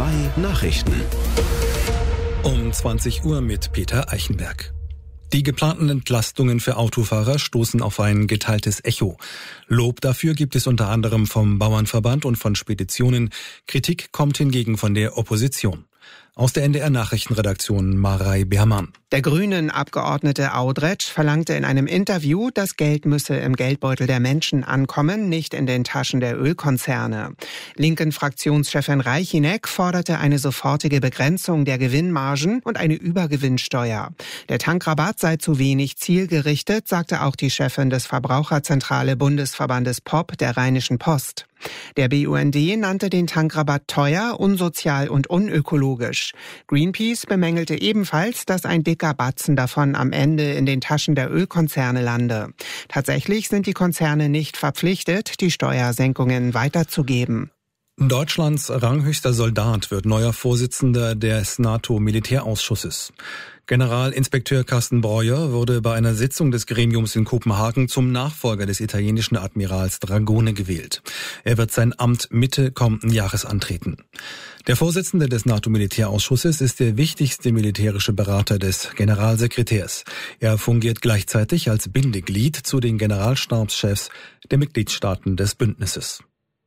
2 Nachrichten. Um 20 Uhr mit Peter Eichenberg. Die geplanten Entlastungen für Autofahrer stoßen auf ein geteiltes Echo. Lob dafür gibt es unter anderem vom Bauernverband und von Speditionen. Kritik kommt hingegen von der Opposition. Aus der NDR-Nachrichtenredaktion Marei Beermann. Der Grünen-Abgeordnete Audretsch verlangte in einem Interview, das Geld müsse im Geldbeutel der Menschen ankommen, nicht in den Taschen der Ölkonzerne. Linken-Fraktionschefin Reichinek forderte eine sofortige Begrenzung der Gewinnmargen und eine Übergewinnsteuer. Der Tankrabatt sei zu wenig zielgerichtet, sagte auch die Chefin des Verbraucherzentrale Bundesverbandes POP der Rheinischen Post. Der BUND nannte den Tankrabatt teuer, unsozial und unökologisch. Greenpeace bemängelte ebenfalls, dass ein dicker Batzen davon am Ende in den Taschen der Ölkonzerne lande. Tatsächlich sind die Konzerne nicht verpflichtet, die Steuersenkungen weiterzugeben. Deutschlands ranghöchster Soldat wird neuer Vorsitzender des NATO-Militärausschusses. Generalinspekteur Carsten Breuer wurde bei einer Sitzung des Gremiums in Kopenhagen zum Nachfolger des italienischen Admirals Dragone gewählt. Er wird sein Amt Mitte kommenden Jahres antreten. Der Vorsitzende des NATO-Militärausschusses ist der wichtigste militärische Berater des Generalsekretärs. Er fungiert gleichzeitig als Bindeglied zu den Generalstabschefs der Mitgliedstaaten des Bündnisses.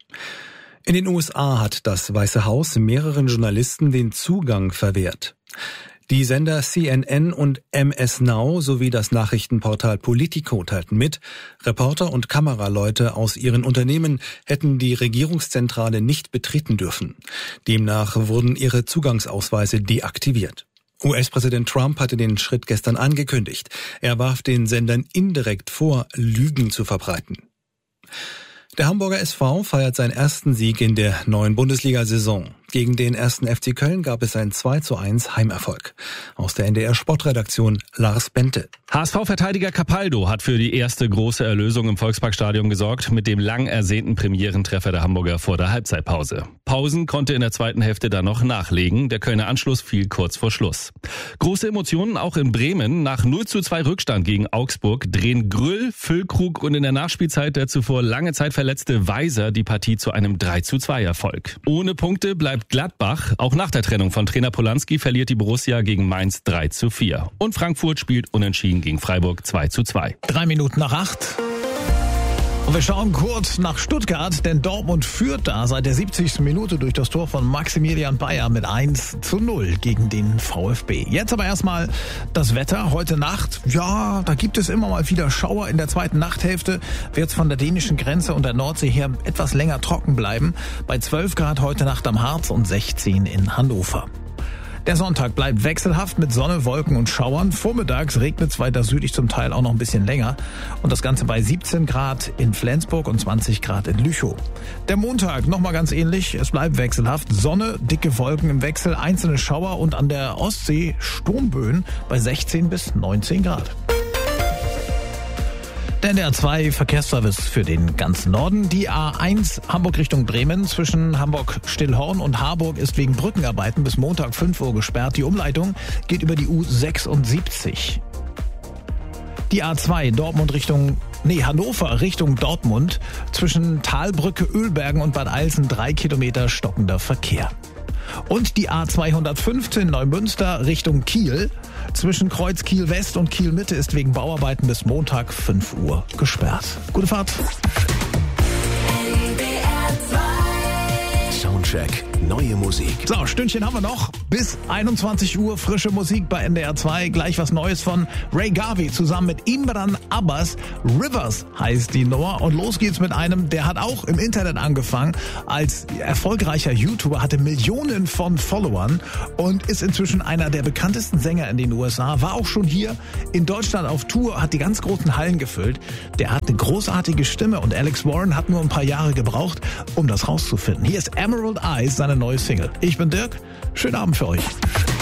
In den USA hat das Weiße Haus mehreren Journalisten den Zugang verwehrt. Die Sender CNN und MS Now sowie das Nachrichtenportal Politico teilten mit, Reporter und Kameraleute aus ihren Unternehmen hätten die Regierungszentrale nicht betreten dürfen. Demnach wurden ihre Zugangsausweise deaktiviert. US-Präsident Trump hatte den Schritt gestern angekündigt. Er warf den Sendern indirekt vor, Lügen zu verbreiten. Der Hamburger SV feiert seinen ersten Sieg in der neuen Bundesliga-Saison. Gegen den 1. FC Köln gab es einen 2:1 Heimerfolg. Aus der NDR-Sportredaktion Lars Bente. HSV-Verteidiger Capaldo hat für die erste große Erlösung im Volksparkstadion gesorgt mit dem lang ersehnten Premierentreffer der Hamburger vor der Halbzeitpause. Pausen konnte in der zweiten Hälfte dann noch nachlegen. Der Kölner Anschluss fiel kurz vor Schluss. Große Emotionen auch in Bremen. Nach 0:2 Rückstand gegen Augsburg drehen Grüll, Füllkrug und in der Nachspielzeit der zuvor lange Zeit verletzte Weiser die Partie zu einem 3:2 Erfolg. Ohne Punkte bleibt Gladbach. Auch nach der Trennung von Trainer Polanski verliert die Borussia gegen Mainz 3:4. Und Frankfurt spielt unentschieden gegen Freiburg 2:2. 3 Minuten nach 8. Und wir schauen kurz nach Stuttgart, denn Dortmund führt da seit der 70. Minute durch das Tor von Maximilian Bayer mit 1:0 gegen den VfB. Jetzt aber erstmal das Wetter. Heute Nacht, ja, da gibt es immer mal wieder Schauer. In der zweiten Nachthälfte wird es von der dänischen Grenze und der Nordsee her etwas länger trocken bleiben. Bei 12 Grad heute Nacht am Harz und 16 in Hannover. Der Sonntag bleibt wechselhaft mit Sonne, Wolken und Schauern. Vormittags regnet es weiter südlich zum Teil auch noch ein bisschen länger. Und das Ganze bei 17 Grad in Flensburg und 20 Grad in Lüchow. Der Montag nochmal ganz ähnlich. Es bleibt wechselhaft. Sonne, dicke Wolken im Wechsel, einzelne Schauer und an der Ostsee Sturmböen bei 16 bis 19 Grad. Der NDR2 Verkehrsservice für den ganzen Norden. Die A1 Hamburg Richtung Bremen zwischen Hamburg-Stillhorn und Harburg ist wegen Brückenarbeiten bis Montag 5 Uhr gesperrt. Die Umleitung geht über die U76. Die A2 Hannover Richtung Dortmund zwischen Talbrücke, Ölbergen und Bad Eilsen 3 Kilometer stockender Verkehr. Und die A215 Neumünster Richtung Kiel zwischen Kreuz Kiel West und Kiel Mitte ist wegen Bauarbeiten bis Montag 5 Uhr gesperrt. Gute Fahrt. Soundcheck, neue Musik. So, Stündchen haben wir noch. Bis 21 Uhr frische Musik bei NDR 2. Gleich was Neues von Ray Garvey zusammen mit Imran Abbas. Rivers heißt die Nummer. Und los geht's mit einem, der hat auch im Internet angefangen als erfolgreicher YouTuber, hatte Millionen von Followern und ist inzwischen einer der bekanntesten Sänger in den USA. War auch schon hier in Deutschland auf Tour, hat die ganz großen Hallen gefüllt. Der hat eine großartige Stimme und Alex Warren hat nur ein paar Jahre gebraucht, um das rauszufinden. Hier ist Emerald Eyes, seine neue Single. Ich bin Dirk. Schönen Abend für euch.